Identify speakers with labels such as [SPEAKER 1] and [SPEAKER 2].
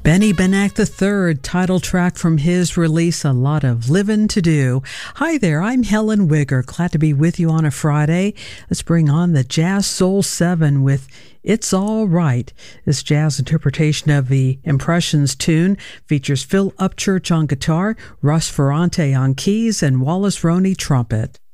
[SPEAKER 1] Benny Benack III, title track from his release, A Lot of Livin' to Do. Hi there, I'm Helen Wigger. Glad to be with you on a Friday. Let's bring on the Jazz Soul 7 with It's All Right. This jazz interpretation of the Impressions tune features Phil Upchurch on guitar, Russ Ferrante on keys, and Wallace Roney trumpet.